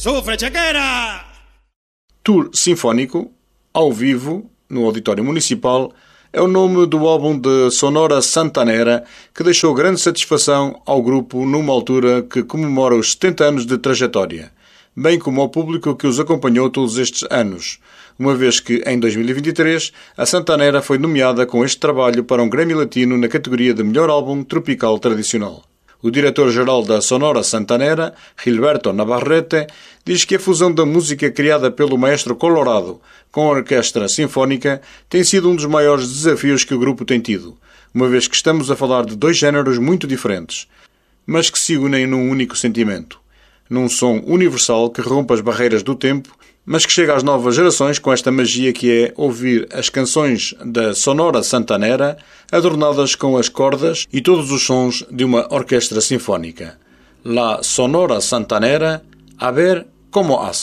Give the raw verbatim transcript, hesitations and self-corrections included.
Sofre, chequeira! Tour Sinfónico, ao vivo, no Auditório Municipal, é o nome do álbum de Sonora Santanera que deixou grande satisfação ao grupo numa altura que comemora os setenta anos de trajetória, bem como ao público que os acompanhou todos estes anos, uma vez que, em dois mil e vinte e três, a Santanera foi nomeada com este trabalho para um Grammy Latino na categoria de Melhor Álbum Tropical Tradicional. O diretor-geral da Sonora Santanera, Gilberto Navarrete, diz que a fusão da música criada pelo maestro Colorado com a orquestra sinfónica tem sido um dos maiores desafios que o grupo tem tido, uma vez que estamos a falar de dois géneros muito diferentes, mas que se unem num único sentimento, num som universal que rompe as barreiras do tempo, mas que chega às novas gerações com esta magia que é ouvir as canções da Sonora Santanera adornadas com as cordas e todos os sons de uma orquestra sinfónica. La Sonora Santanera, a ver como hace.